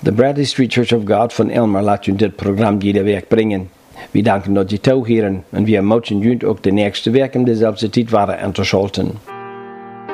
De Bradley Street Church of God van Elmer laat u dit Programm jede Week bringen. Wir danken, dass Sie zuhören und wir möchten auch die nächste Week um dezelfde tijd waren einzuschalten.